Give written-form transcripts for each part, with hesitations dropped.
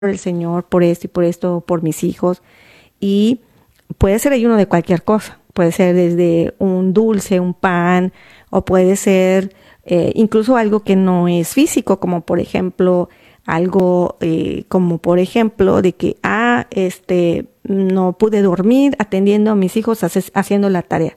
el Señor por esto y por esto, por mis hijos. Y puede ser ayuno de cualquier cosa. Puede ser desde un dulce, un pan, o puede ser incluso algo que no es físico, como por ejemplo algo de que no pude dormir atendiendo a mis hijos, haciendo la tarea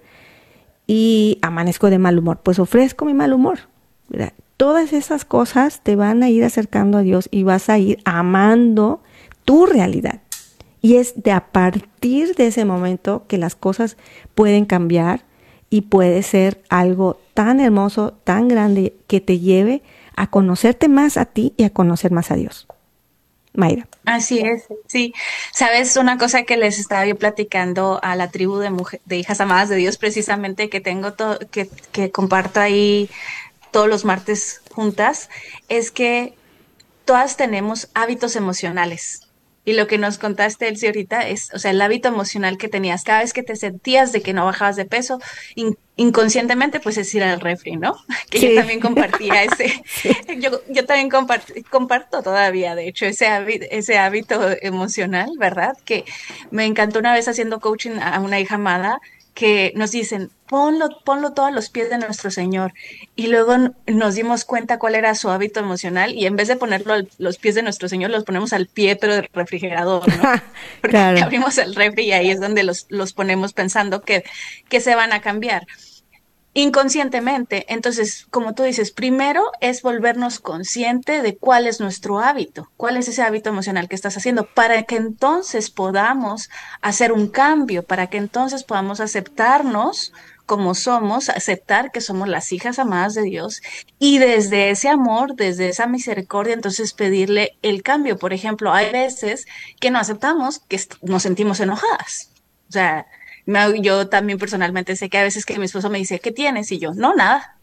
y amanezco de mal humor, pues ofrezco mi mal humor, ¿verdad? Todas esas cosas te van a ir acercando a Dios y vas a ir amando tu realidad. Y es de a partir de ese momento que las cosas pueden cambiar y puede ser algo tan hermoso, tan grande, que te lleve a conocerte más a ti y a conocer más a Dios. Mayra. Así es, sí. Sabes, una cosa que les estaba yo platicando a la tribu de hijas amadas de Dios, precisamente que tengo que comparto ahí todos los martes juntas, es que todas tenemos hábitos emocionales. Y lo que nos contaste, Elsie, ahorita es, o sea, el hábito emocional que tenías cada vez que te sentías de que no bajabas de peso, inconscientemente, pues es ir al refri, ¿no? Que yo Sí, también compartía sí, yo también comparto todavía, de hecho, ese hábito emocional, ¿verdad? Que me encantó una vez haciendo coaching a una hija amada que nos dicen, ponlo todo a los pies de nuestro Señor. Y luego nos dimos cuenta cuál era su hábito emocional y en vez de ponerlo a los pies de nuestro Señor, los ponemos al pie, pero del refrigerador, ¿no? Porque claro. abrimos el refri y ahí es donde los ponemos pensando que se van a cambiar inconscientemente. Entonces, como tú dices, primero es volvernos consciente de cuál es nuestro hábito, cuál es ese hábito emocional que estás haciendo, para que entonces podamos hacer un cambio, para que entonces podamos aceptarnos como somos, aceptar que somos las hijas amadas de Dios y desde ese amor, desde esa misericordia, entonces pedirle el cambio. Por ejemplo, hay veces que no aceptamos que nos sentimos enojadas. O sea, yo también personalmente sé que a veces que mi esposo me dice, ¿qué tienes? Y yo, no, nada.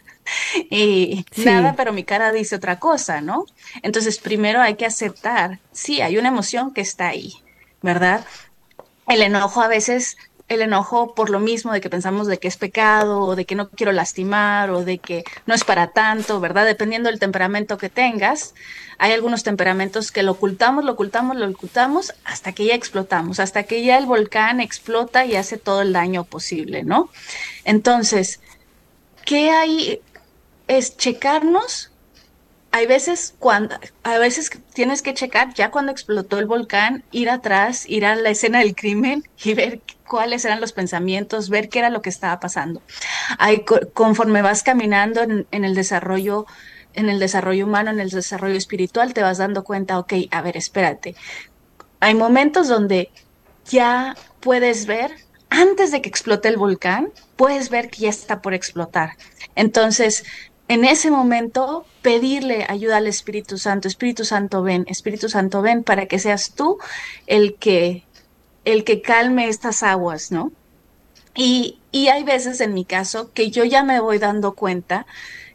Y nada, Sí, pero mi cara dice otra cosa, ¿no? Entonces, primero hay que aceptar, sí, hay una emoción que está ahí, ¿verdad? El enojo a veces, el enojo por lo mismo de que pensamos de que es pecado o de que no quiero lastimar o de que no es para tanto, ¿verdad? Dependiendo del temperamento que tengas, hay algunos temperamentos que lo ocultamos hasta que ya explotamos, hasta que ya el volcán explota y hace todo el daño posible, ¿no? Entonces, ¿qué hay? Es checarnos a veces tienes que checar ya cuando explotó el volcán, ir atrás, ir a la escena del crimen y ver cuáles eran los pensamientos, ver qué era lo que estaba pasando. Conforme vas caminando en el desarrollo humano, en el desarrollo espiritual, te vas dando cuenta, ok, a ver, espérate. Hay momentos donde ya puedes ver, antes de que explote el volcán, puedes ver que ya está por explotar. Entonces, en ese momento, pedirle ayuda al Espíritu Santo, ven para que seas tú el que, el que calme estas aguas, ¿no? Y hay veces en mi caso que yo ya me voy dando cuenta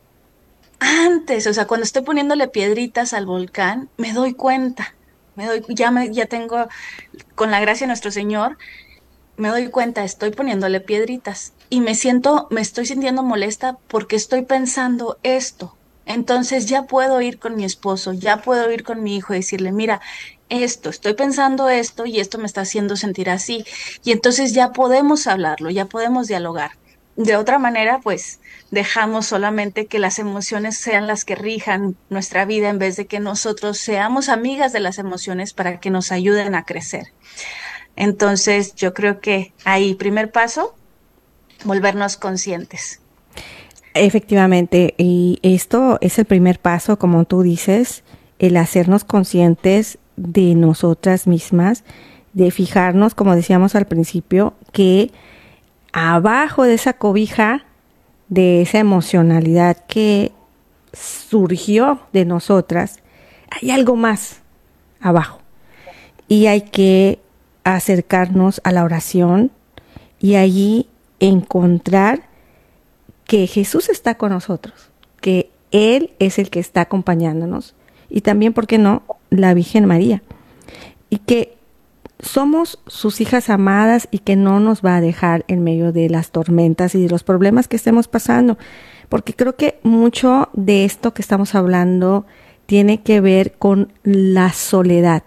antes, o sea, cuando estoy poniéndole piedritas al volcán, me doy cuenta. Ya tengo, con la gracia de nuestro Señor, me doy cuenta, estoy poniéndole piedritas y me estoy sintiendo molesta porque estoy pensando esto. Entonces ya puedo ir con mi esposo, ya puedo ir con mi hijo y decirle, mira, estoy pensando esto y esto me está haciendo sentir así. Y entonces ya podemos hablarlo, ya podemos dialogar. De otra manera, pues dejamos solamente que las emociones sean las que rijan nuestra vida en vez de que nosotros seamos amigas de las emociones para que nos ayuden a crecer. Entonces, yo creo que ahí, primer paso, volvernos conscientes. efectivamente. Y esto es el primer paso, como tú dices, el hacernos conscientes de nosotras mismas, de fijarnos, como decíamos al principio, que abajo de esa cobija, de esa emocionalidad que surgió de nosotras, hay algo más abajo. Y hay que acercarnos a la oración y allí encontrar que Jesús está con nosotros, que Él es el que está acompañándonos. Y también, ¿por qué no?, la Virgen María. Y que somos sus hijas amadas y que no nos va a dejar en medio de las tormentas y de los problemas que estemos pasando. Porque creo que mucho de esto que estamos hablando tiene que ver con la soledad.